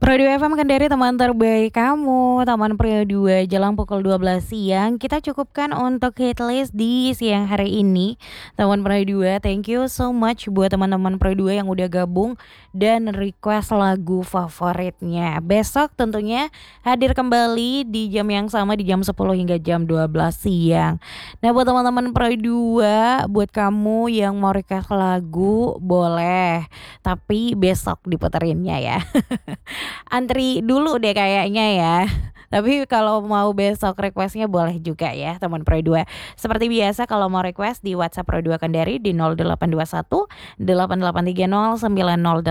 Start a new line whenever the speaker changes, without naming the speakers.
Pro 2 FM Kendari teman terbaik kamu, teman Pro 2 jelang pukul 12 siang. Kita cukupkan untuk hit list di siang hari ini. Teman Pro 2, thank you so much buat teman-teman Pro 2 yang udah gabung dan request lagu favoritnya. Besok tentunya hadir kembali di jam yang sama di jam 10 hingga jam 12 siang. Nah, buat teman-teman Pro 2, buat kamu yang mau request lagu boleh, tapi besok diputerinnya ya. Antri dulu deh kayaknya ya. Tapi kalau mau besok requestnya boleh juga ya teman Pro 2. Seperti biasa kalau mau request di WhatsApp Pro 2 Kendari di 0821 8830 908.